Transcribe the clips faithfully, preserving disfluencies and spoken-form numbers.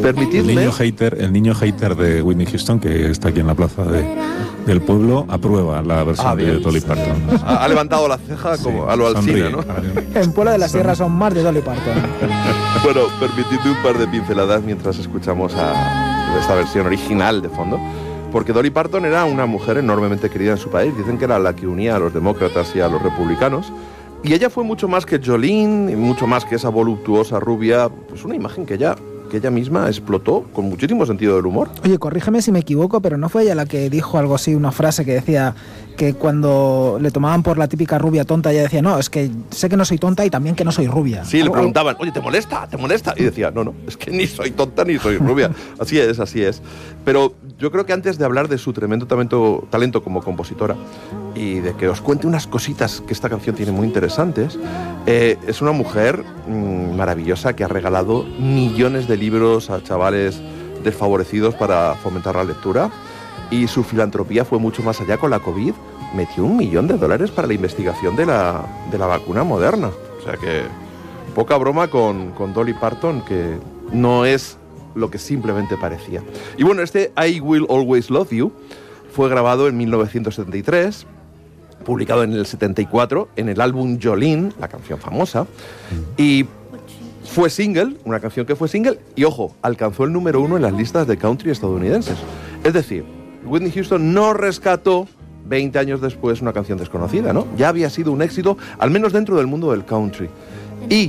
Permitidme. El niño hater, el niño hater de Whitney Houston, que está aquí en la plaza de, del pueblo, aprueba la versión Ah, de Dolly Parton. Ha, ha levantado la ceja como Sí, a lo Alsina, sonríe. ¿no? En Puebla de la Sierra son más de Dolly Parton. Bueno, permitidme un par de pinceladas mientras escuchamos a esta versión original de fondo. Porque Dolly Parton era una mujer enormemente querida en su país. Dicen que era la que unía a los demócratas y a los republicanos. Y ella fue mucho más que Jolene, y mucho más que esa voluptuosa rubia. Pues una imagen que ella, que ella misma explotó con muchísimo sentido del humor. Oye, corrígeme si me equivoco, pero ¿no fue ella la que dijo algo así, una frase que decía que cuando le tomaban por la típica rubia tonta, ella decía, no, es que sé que no soy tonta y también que no soy rubia? Sí, le preguntaban, oye, ¿te molesta? ¿Te molesta? Y decía, no, no, es que ni soy tonta ni soy rubia. Así es, así es. Pero yo creo que antes de hablar de su tremendo talento, talento como compositora y de que os cuente unas cositas que esta canción tiene muy interesantes, eh, es una mujer mmm, maravillosa que ha regalado millones de libros a chavales desfavorecidos para fomentar la lectura. Y su filantropía fue mucho más allá. Con la COVID metió un millón de dólares para la investigación de la, de la vacuna moderna. O sea que poca broma con, con Dolly Parton, que no es lo que simplemente parecía. Y bueno, este I Will Always Love You fue grabado en mil novecientos setenta y tres, publicado en el setenta y cuatro en el álbum Jolene, la canción famosa, y fue single, una canción que fue single, y ojo, alcanzó el número uno en las listas de country estadounidenses. Es decir, Whitney Houston no rescató veinte años después una canción desconocida, ¿no? Ya había sido un éxito, al menos dentro del mundo del country. Y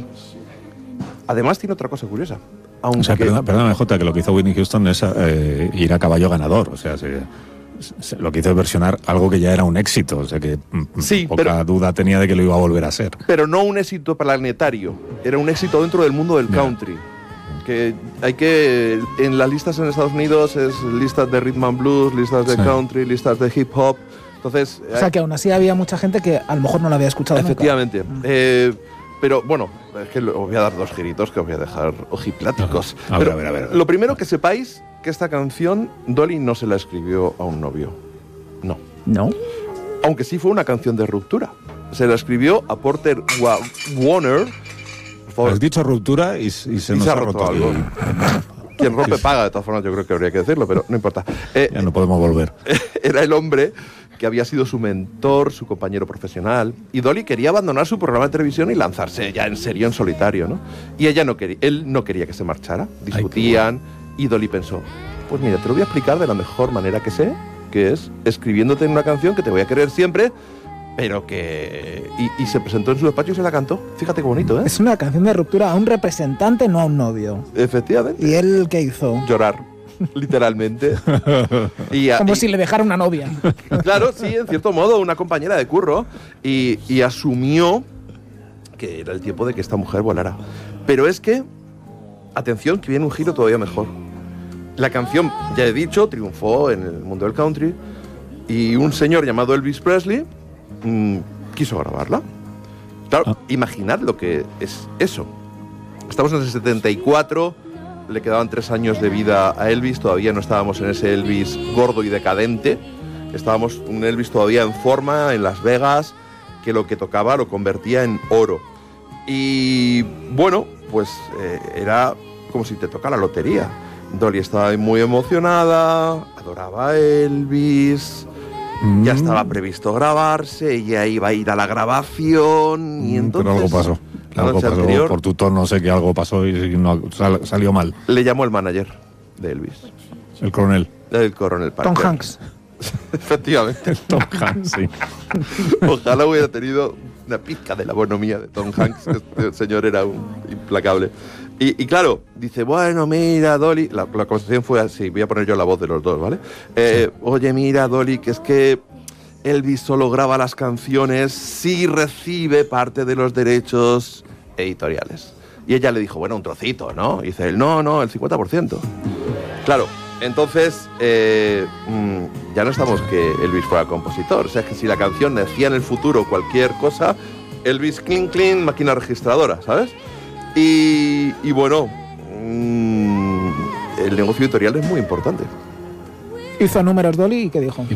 además tiene otra cosa curiosa. Aunque... O sea, perdona, perdóname, Jota, que lo que hizo Whitney Houston es eh, ir a caballo ganador. O sea, se, se, lo que hizo es versionar algo que ya era un éxito. O sea, que sí, poca pero, duda tenía de que lo iba a volver a ser. Pero no un éxito planetario. Era un éxito dentro del mundo del country. Yeah. Que hay que... En las listas en Estados Unidos es listas de rhythm and blues, listas de sí. country, listas de hip hop. Entonces... O sea, que aún así había mucha gente que a lo mejor no lo había escuchado efectivamente. nunca. Eh, pero bueno, es que os voy a dar dos giritos que os voy a dejar ojipláticos. A ver, a ver, a ver, a ver. Lo primero que sepáis que esta canción Dolly no se la escribió a un novio. No. ¿No? Aunque sí fue una canción de ruptura. Se la escribió a Porter Wa- Warner. Has dicho ruptura y, y se y nos se ha, ha roto, roto algo. Quien rompe paga, de todas formas yo creo que habría que decirlo, pero no importa. Eh, ya no podemos volver. Era el hombre que había sido su mentor, su compañero profesional, y Dolly quería abandonar su programa de televisión y lanzarse ya en serio en solitario, ¿no? Y ella no quería, él no quería que se marchara, discutían, Ay, y Dolly pensó, pues mira, te lo voy a explicar de la mejor manera que sé, que es escribiéndote en una canción que te voy a querer siempre, pero que... Y, y se presentó en su despacho y se la cantó. Fíjate qué bonito, ¿eh? Es una canción de ruptura a un representante, no a un novio. Efectivamente. ¿Y él qué hizo? Llorar. Literalmente. Y a, Como y, si le dejara una novia. Claro, sí, en cierto modo, una compañera de curro. Y, y asumió que era el tiempo de que esta mujer volara. Pero es que, atención, que viene un giro todavía mejor. La canción, ya he dicho, triunfó en el mundo del country. Y un señor llamado Elvis Presley mmm, quiso grabarla. Claro, ah. Imaginad lo que es eso. Estamos en el setenta y cuatro... Le quedaban tres años de vida a Elvis, todavía no estábamos en ese Elvis gordo y decadente, estábamos un Elvis todavía en forma, en Las Vegas, que lo que tocaba lo convertía en oro. Y bueno, pues eh, era como si te tocara la lotería. Dolly estaba muy emocionada, adoraba a Elvis, mm. ya estaba previsto grabarse, ella iba a ir a la grabación y entonces... Pero algo pasó. Algo pasó, anterior, por tu tono sé que algo pasó y no, sal, salió mal. Le llamó el manager de Elvis. El coronel. El coronel Parker. Tom Hanks. Efectivamente. Tom Hanks, sí. Ojalá hubiera tenido una pizca de la bonomía de Tom Hanks. Este señor era un implacable. Y, y claro, dice, bueno, mira, Dolly... La, la conversación fue así, voy a poner yo la voz de los dos, ¿vale? Eh, sí. Oye, mira, Dolly, que es que... Elvis solo graba las canciones si recibe parte de los derechos editoriales. Y ella le dijo, bueno, un trocito, ¿no? Y dice él, no, no, el cincuenta por ciento. Claro, entonces eh, mmm, ya no estamos que Elvis fuera compositor. O sea, es que si la canción decía en el futuro cualquier cosa, Elvis, clean, clean, máquina registradora, ¿sabes? Y, y bueno, mmm, el negocio editorial es muy importante. Hizo números Dolly y ¿qué dijo?